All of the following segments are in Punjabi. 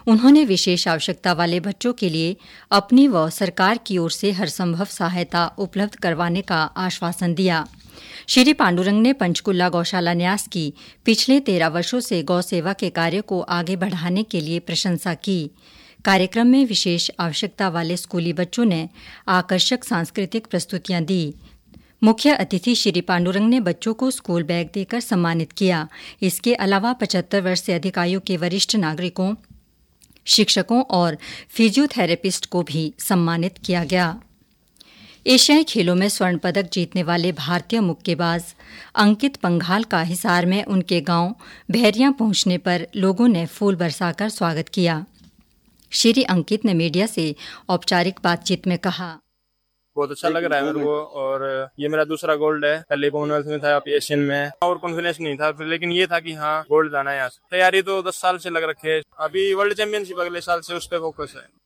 उन्होंने विशेष आवश्यकता वाले बच्चों के लिए अपनी व सरकार की ओर से हर संभव सहायता उपलब्ध करवाने का आश्वासन दिया। श्री पांडुरंग ने पंचकुला गौशाला न्यास की पिछले 13 वर्षों से गौ सेवा के कार्य को आगे बढ़ाने के लिए प्रशंसा की। कार्यक्रम में विशेष आवश्यकता वाले स्कूली बच्चों ने आकर्षक सांस्कृतिक प्रस्तुतियां दी। मुख्य अतिथि श्री पांडुरंग ने बच्चों को स्कूल बैग देकर सम्मानित किया। इसके अलावा 75 वर्ष से अधिक आयु के वरिष्ठ नागरिकों, शिक्षकों और फिजियोथेरेपिस्ट को भी सम्मानित किया गया। एशियाई खेलों में स्वर्ण पदक जीतने वाले भारतीय मुक्केबाज अंकित पंघाल का हिसार में उनके गांव भैरियां पहुंचने पर लोगों ने फूल बरसाकर स्वागत किया। श्री अंकित ने मीडिया से औपचारिक बातचीत में कहा, बहुत अच्छा लग रहा है मेरे को और ये मेरा दूसरा गोल्ड है। पहले कॉमनवेल्थ में था, एशियन में, और कॉन्फिडेंस नहीं था, लेकिन ये था कि हाँ गोल्ड लाना है। यहाँ से तैयारी तो 10 साल से लग रखे है। अभी वर्ल्ड चैंपियनशिप अगले साल से, उस पर फोकस है।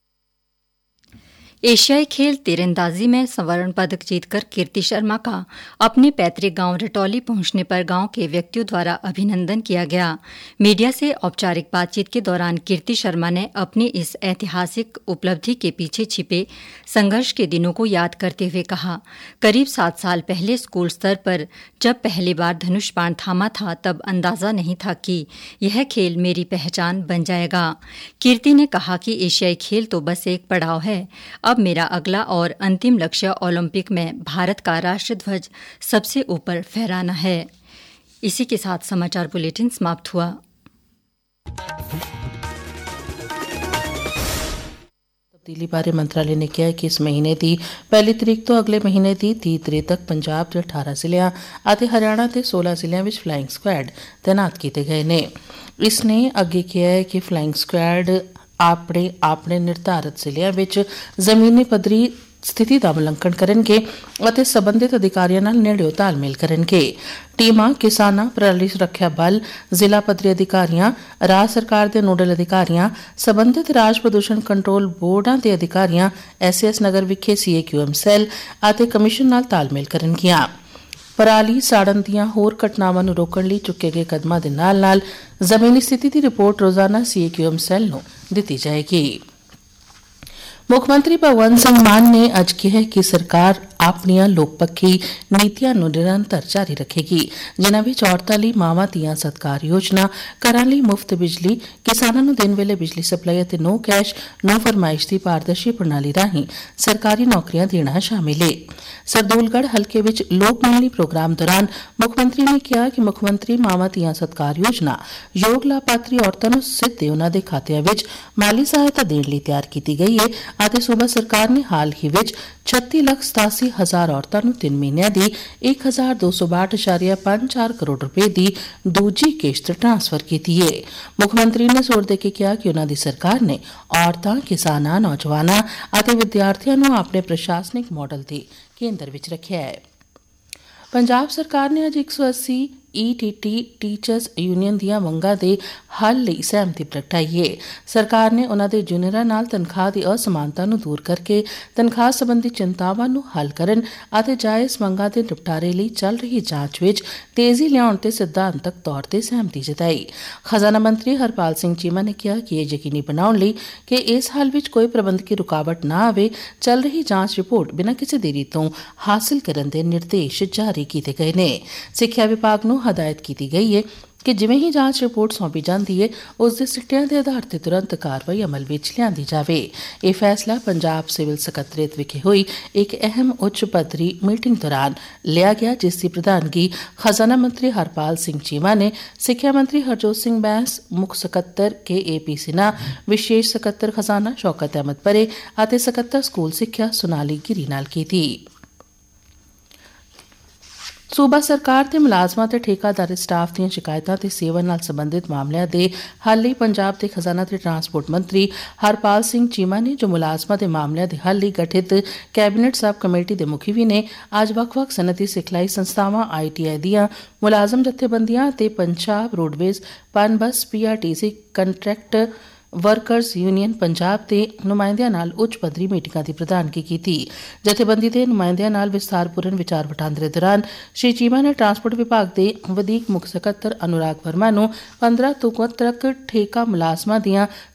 एशियाई खेल तीरंदाजी में स्वर्ण पदक जीतकर कीर्ति शर्मा का अपने पैतृक गांव रटौली पहुंचने पर गांव के व्यक्तियों द्वारा अभिनंदन किया गया। मीडिया से औपचारिक बातचीत के दौरान कीर्ति शर्मा ने अपनी इस ऐतिहासिक उपलब्धि के पीछे छिपे संघर्ष के दिनों को याद करते हुए कहा, करीब 7 साल पहले स्कूल स्तर पर जब पहली बार धनुष बाण थामा था, तब अंदाजा नहीं था कि यह खेल मेरी पहचान बन जाएगा। कीर्ति ने कहा कि एशियाई खेल तो बस एक पड़ाव है। अब मेरा अगला और अंतिम लक्ष्य ओलंपिक में भारत का राष्ट्रध्वज सबसे ऊपर फहराना है। इसी के साथ समाचार बुलेटिन समाप्त हुआ। ਤਬਦੀਲੀ ਬਾਰੇ ਮੰਤਰਾਲੇ ਨੇ ਕਿਹਾ ਕਿ ਇਸ ਮਹੀਨੇ ਦੀ 1 ਤਰੀਕ ਤੋਂ ਅਗਲੇ ਮਹੀਨੇ ਦੀ 30 ਤਰੀਕ ਤੱਕ ਪੰਜਾਬ ਦੇ 18 ਜ਼ਿਲ੍ਹਿਆਂ ਅਤੇ ਹਰਿਆਣਾ ਦੇ 16 ਜ਼ਿਲ੍ਹਿਆਂ ਵਿੱਚ ਫਲਾਈਂਗ ਸਕੁਐਡ ਤੈਨਾਤ ਕੀਤੇ ਗਏ ਨੇ। ਇਸ ਨੇ ਅੱਗੇ ਕਿਹਾ ਹੈ ਕਿ ਫਲਾਈਂਗ ਸਕੁਐਡ ਆਪਣੇ ਨਿਰਧਾਰਤ ਜ਼ਿਲ੍ਹਿਆਂ ਵਿੱਚ ਜ਼ਮੀਨੀ ਪੱਧਰੀ ਸਥਿਤੀ ਦਾ ਮੁਲਾਂਕਣ ਕਰਨਗੇ ਅਤੇ ਸਬੰਧਿਤ ਅਧਿਕਾਰੀਆਂ ਨਾਲ ਨੇੜਿਓਂ ਤਾਲਮੇਲ ਕਰਨਗੇ। ਟੀਮਾਂ ਕਿਸਾਨਾਂ, ਪਰਾਲੀ ਸੁਰੱਖਿਆ ਬਲ, ਜ਼ਿਲ੍ਹਾ ਪੱਧਰੀ ਅਧਿਕਾਰੀਆਂ, ਰਾਜ ਸਰਕਾਰ ਦੇ ਨੋਡਲ ਅਧਿਕਾਰੀਆਂ, ਸਬੰਧਿਤ ਰਾਜ ਪ੍ਰਦੂਸ਼ਣ ਕੰਟਰੋਲ ਬੋਰਡਾਂ ਦੇ ਅਧਿਕਾਰੀਆਂ, ਐਸਐਸ ਨਗਰ ਵਿਖੇ ਸੀਏਕਿਊਐਮ ਸੈੱਲ ਅਤੇ ਕਮਿਸ਼ਨ ਨਾਲ ਤਾਲਮੇਲ ਕਰਨਗੀਆਂ। ਪਰਾਲੀ ਸਾੜਨ ਦੀਆਂ ਹੋਰ ਘਟਨਾਵਾਂ ਨੂੰ ਰੋਕਣ ਲਈ ਚੁੱਕੇ ਗਏ ਕਦਮਾਂ ਦੇ ਨਾਲ-ਨਾਲ ਜ਼ਮੀਨੀ ਸਥਿਤੀ ਦੀ ਰਿਪੋਰਟ ਰੋਜ਼ਾਨਾ ਸੀਏਕਿਊਐਮ ਸੈੱਲ ਨੂੰ ਦਿੱਤੀ ਜਾਏਗੀ। ਮੁੱਖ ਮੰਤਰੀ ਭਗਵੰਤ ਸਿੰਘ ਮਾਨ ਨੇ ਅੱਜ ਕਿਹਾ ਕਿ ਸਰਕਾਰ ਆਪਣੀਆਂ ਲੋਕਪੱਖੀ ਨੀਤੀਆਂ ਨੂੰ ਨਿਰੰਤਰ ਜਾਰੀ ਰੱਖੇਗੀ, ਜਿਨ੍ਹਾਂ ਵਿੱਚ ਔਰਤਾਂ ਲਈ ਮਾਵਾਂ ਧੀਆਂ ਸਤਕਾਰ ਯੋਜਨਾ, ਘਰਾਂ ਲਈ ਮੁਫਤ ਬਿਜਲੀ, ਕਿਸਾਨਾਂ ਨੂੰ ਦਿਨ ਵੇਲੇ ਬਿਜਲੀ ਸਪਲਾਈ ਅਤੇ ਨੋ ਕੈਸ਼ ਨੋ ਫਰਮਾਇਸ਼ ਦੀ ਪਾਰਦਰਸ਼ੀ ਪ੍ਰਣਾਲੀ ਰਾਹੀਂ ਸਰਕਾਰੀ ਨੌਕਰੀਆਂ ਦੇਣਾ ਸ਼ਾਮਿਲ ਹੈ। ਸਰਦੂਲਗੜ੍ਹ ਹਲਕੇ ਵਿੱਚ ਲੋਕ ਮੰਗਣੀ ਪ੍ਰੋਗਰਾਮ ਦੌਰਾਨ ਮੁੱਖ ਮੰਤਰੀ ਨੇ ਕਿਹਾ ਕਿ ਮੁੱਖ ਮੰਤਰੀ ਮਾਵਾਂ ਧੀਆਂ ਸਤਕਾਰ ਯੋਜਨਾ ਯੋਗ ਲਾਭਪਾਤਰੀ ਔਰਤਾਂ ਨੂੰ ਸਿੱਧੇ ਉਨ੍ਹਾਂ ਦੇ ਖਾਤਿਆਂ ਵਿੱਚ ਮਾਲੀ ਸਹਾਇਤਾ ਦੇਣ ਲਈ ਤਿਆਰ ਕੀਤੀ ਗਈ ਹੈ ਅਤੇ ਸੂਬਾ ਸਰਕਾਰ ਨੇ ਹਾਲ ਹੀ ਵਿੱਚ 36,87,000 ਔਰਤਾਂ ਨੂੰ 3 ਮਹੀਨਿਆਂ ਦੀ 1,262.54 ਕਰੋੜ ਰੁਪਏ ਦੀ ਦੂਜੀ ਕਿਸ਼ਤ ਟਰਾਂਸਫਰ ਕੀਤੀ ਹੈ। ਮੁੱਖ ਮੰਤਰੀ ਨੇ ਜ਼ੋਰ ਦੇ ਕੇ ਕਿਹਾ ਕਿ ਉਨ੍ਹਾਂ ਦੀ ਸਰਕਾਰ ਨੇ ਔਰਤਾਂ, ਕਿਸਾਨਾਂ, ਨੌਜਵਾਨਾਂ ਅਤੇ ਵਿਦਿਆਰਥੀਆਂ ਨੂੰ ਆਪਣੇ ਪ੍ਰਸ਼ਾਸਨਿਕ ਮਾਡਲ ਦੇ ਕੇਂਦਰ ਵਿੱਚ ਰੱਖਿਆ ਹੈ। ਪੰਜਾਬ ਸਰਕਾਰ ਨੇ ਅੱਜ 180 ਈਟੀਟੀ ਟੀਚਰਸ ਯੂਨੀਅਨ ਦੀਆਂ ਮੰਗਾਂ ਦੇ ਹੱਲ ਲਈ ਸਹਿਮਤੀ ਪ੍ਰਗਟਾਈ ਹੈ। ਸਰਕਾਰ ਨੇ ਉਨ੍ਹਾਂ ਦੇ ਜੂਨੀਅਰਾਂ ਨਾਲ ਤਨਖਾਹ ਦੀ ਅਸਮਾਨਤਾ ਨੂੰ ਦੂਰ ਕਰਕੇ ਤਨਖਾਹ ਸੰਬੰਧੀ ਚਿੰਤਾਵਾਂ ਨੂੰ ਹੱਲ ਕਰਨ ਅਤੇ ਜਾਇਜ਼ ਮੰਗਾਂ ਦੇ ਨਿਪਟਾਰੇ ਲਈ ਚੱਲ ਰਹੀ ਜਾਂਚ ਵਿੱਚ ਤੇਜ਼ੀ ਲਿਆਉਣ ਤੇ ਸਿਧਾਂਤਕ ਤੌਰ ਤੇ ਸਹਿਮਤੀ ਜਤਾਈ। ਖਜ਼ਾਨਾ ਮੰਤਰੀ ਹਰਪਾਲ ਸਿੰਘ ਚੀਮਾ ਨੇ ਕਿਹਾ ਕਿ ਇਹ ਯਕੀਨੀ ਬਣਾਉਣ ਲਈ ਕਿ ਇਸ ਹੱਲ ਵਿੱਚ ਕੋਈ ਪ੍ਰਬੰਧਕੀ ਰੁਕਾਵਟ ਨਾ ਆਵੇ, ਚੱਲ ਰਹੀ ਜਾਂਚ ਰਿਪੋਰਟ ਬਿਨਾਂ ਕਿਸੇ ਦੇਰੀ ਤੋਂ ਹਾਸਲ ਕਰਨ ਦੇ ਨਿਰਦੇਸ਼ ਜਾਰੀ ਕੀਤੇ ਗਏ ਨੇ। ਸਿੱਖਿਆ ਵਿਭਾਗ ਨੂੰ ਹਦਾਇਤ ਕੀਤੀ ਗਈ ਹੈ ਕਿ ਜਿਵੇਂ ਹੀ ਜਾਂਚ ਰਿਪੋਰਟ ਸੌਂਪੀ ਜਾਂਦੀ ਹੈ, ਉਸ ਦੇ ਸਿੱਟਿਆਂ ਦੇ ਆਧਾਰ ਤੇ ਤੁਰੰਤ ਕਾਰਵਾਈ ਅਮਲ ਵਿੱਚ ਲਿਆਂਦੀ ਜਾਵੇ। ਇਹ ਫੈਸਲਾ ਪੰਜਾਬ ਸਿਵਲ ਸਕੱਤਰੇਤ ਵਿਖੇ ਹੋਈ ਇੱਕ ਅਹਿਮ ਉੱਚ ਪੱਧਰੀ ਮੀਟਿੰਗ ਦੌਰਾਨ ਲਿਆ ਗਿਆ, ਜਿਸ ਦੀ ਪ੍ਰਧਾਨਗੀ ਖਜ਼ਾਨਾ ਮੰਤਰੀ ਹਰਪਾਲ ਸਿੰਘ ਚੀਮਾ ਨੇ ਸਿੱਖਿਆ ਮੰਤਰੀ ਹਰਜੋਤ ਸਿੰਘ ਬੈਂਸ, ਮੁੱਖ ਸਕੱਤਰ KAP ਸਿਨਹਾ, ਵਿਸ਼ੇਸ਼ ਸਕੱਤਰ ਖਜ਼ਾਨਾ ਸ਼ੌਕਤ ਅਹਿਮਦ ਪਰੇ ਅਤੇ ਸਕੱਤਰ ਸਕੂਲ ਸਿੱਖਿਆ ਸੋਨਾਲੀ ਗਿਰੀ ਨਾਲ ਕੀਤੀ। ਸੂਬਾ ਸਰਕਾਰ ਤੇ ਮੁਲਾਜ਼ਮਾਂ ਤੇ ਠੇਕਾਦਾਰੀ ਸਟਾਫ ਦੀਆਂ ਸ਼ਿਕਾਇਤਾਂ ਤੇ ਸੇਵਾ ਨਾਲ ਸੰਬੰਧਿਤ ਮਾਮਲਿਆਂ ਦੇ ਹੱਲ ਲਈ ਪੰਜਾਬ ਦੇ ਖਜ਼ਾਨਾ ਤੇ ਟਰਾਂਸਪੋਰਟ ਮੰਤਰੀ ਹਰਪਾਲ ਸਿੰਘ ਚੀਮਾ ਨੇ ਜੋ ਮੁਲਾਜ਼ਮਾਂ ਦੇ ਮਾਮਲਿਆਂ ਦੇ ਹੱਲ ਲਈ ਗਠਿਤ ਕੈਬਨਿਟ ਸਬ ਕਮੇਟੀ ਦੇ ਮੁਖੀ ਨੇ ਅੱਜ ਵੱਖ-ਵੱਖ ਸਨਅਤੀ ਸਿਖਲਾਈ ਸੰਸਥਾਵਾਂ ITI ਦੀਆਂ ਮੁਲਾਜ਼ਮ ਜਥੇਬੰਦੀਆਂ ਅਤੇ Punjab roadways, Punbus, PRTC contract workers union Punjab ਦੇ ਨੁਮਾਇੰਦਿਆਂ ਨਾਲ ਉੱਚ ਪੱਧਰੀ ਮੀਟਿੰਗਾਂ ਦੀ ਪ੍ਰਧਾਨਗੀ ਕੀਤੀ। ਜਥੇਬੰਦੀ ਦੇ ਨੁਮਾਇੰਦਿਆਂ ਨਾਲ ਵਿਸਥਾਰਪੂਰਨ ਵਿਚਾਰ ਵਟਾਂਦਰੇ ਦੌਰਾਨ ਸ਼੍ਰੀ ਚੀਮਾ ਨੇ ਟਰਾਂਸਪੋਰਟ ਵਿਭਾਗ ਦੇ ਵਧੀਕ ਮੁੱਖ ਸਕੱਤਰ ਅਨੁਰਾਗ ਵਰਮਾ ਨੂੰ 15 ਤੋਂ 29 ਤੱਕ ਠੇਕਾ ਮੁਲਾਜ਼ਮਾਂ ਦੀਆਂ